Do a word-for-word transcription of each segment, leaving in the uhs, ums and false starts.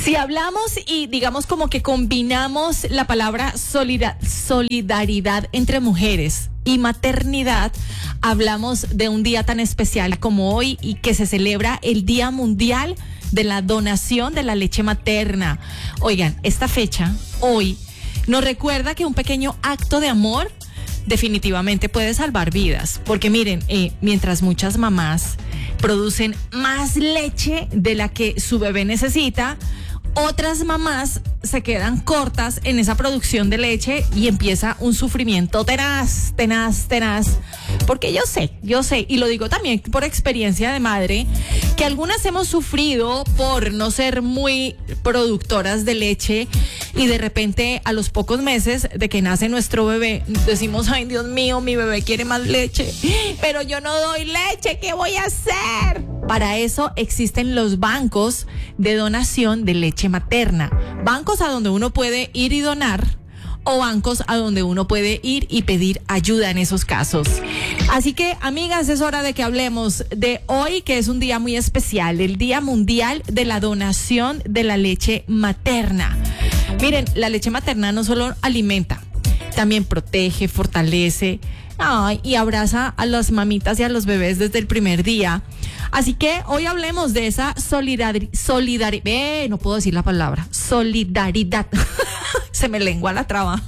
Si hablamos y digamos como que combinamos la palabra solida- solidaridad entre mujeres y maternidad, hablamos de un día tan especial como hoy y que se celebra el Día Mundial de la Donación de la Leche Materna. Oigan, esta fecha, hoy, nos recuerda que un pequeño acto de amor definitivamente puede salvar vidas, porque miren, eh, mientras muchas mamás producen más leche de la que su bebé necesita, otras mamás se quedan cortas en esa producción de leche y empieza un sufrimiento tenaz, tenaz, tenaz. Porque yo sé, yo sé, y lo digo también por experiencia de madre, que algunas hemos sufrido por no ser muy productoras de leche y de repente a los pocos meses de que nace nuestro bebé decimos, ay Dios mío, mi bebé quiere más leche, pero yo no doy leche, ¿qué voy a hacer? Para eso existen los bancos de donación de leche materna. Bancos a donde uno puede ir y donar o bancos a donde uno puede ir y pedir ayuda en esos casos. Así que, amigas, es hora de que hablemos de hoy, que es un día muy especial, el Día Mundial de la Donación de la Leche Materna. Miren, la leche materna no solo alimenta, también protege, fortalece, ay, y abraza a las mamitas y a los bebés desde el primer día. Así que hoy hablemos de esa solidaridad, solidaridad, eh, no puedo decir la palabra, solidaridad, se me lengua la traba,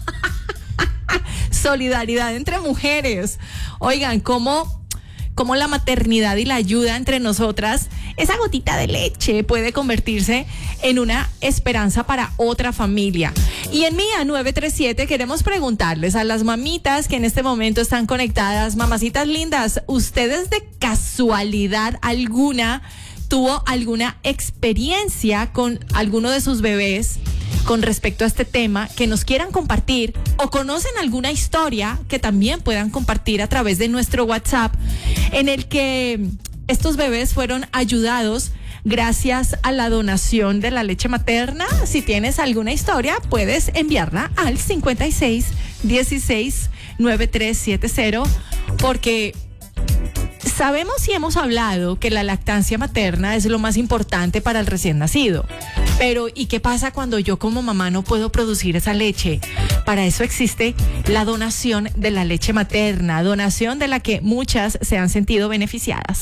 solidaridad entre mujeres. Oigan, cómo, cómo la maternidad y la ayuda entre nosotras, esa gotita de leche puede convertirse en una esperanza para otra familia. Y en Mía nueve tres siete queremos preguntarles a las mamitas que en este momento están conectadas, mamacitas lindas, ¿ustedes de casualidad alguna tuvo alguna experiencia con alguno de sus bebés con respecto a este tema que nos quieran compartir, o conocen alguna historia que también puedan compartir a través de nuestro WhatsApp en el que estos bebés fueron ayudados gracias a la donación de la leche materna? Si tienes alguna historia, puedes enviarla al cincuenta y seis dieciséis noventa y tres setenta, porque sabemos y hemos hablado que la lactancia materna es lo más importante para el recién nacido. Pero, ¿y qué pasa cuando yo como mamá no puedo producir esa leche? Para eso existe la donación de la leche materna, donación de la que muchas se han sentido beneficiadas.